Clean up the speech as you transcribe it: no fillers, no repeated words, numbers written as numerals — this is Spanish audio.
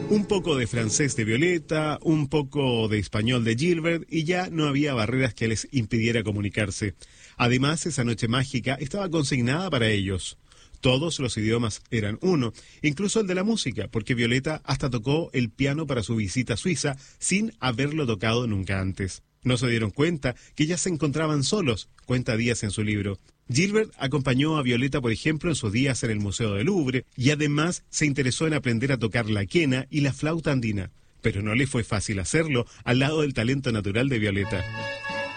Un poco de francés de Violeta, un poco de español de Gilbert y ya no había barreras que les impidiera comunicarse. Además, esa noche mágica estaba consignada para ellos. Todos los idiomas eran uno, incluso el de la música, porque Violeta hasta tocó el piano para su visita a Suiza sin haberlo tocado nunca antes. No se dieron cuenta que ya se encontraban solos, cuenta Díaz en su libro. Gilbert acompañó a Violeta, por ejemplo, en sus días en el Museo del Louvre y además se interesó en aprender a tocar la quena y la flauta andina. Pero no le fue fácil hacerlo al lado del talento natural de Violeta.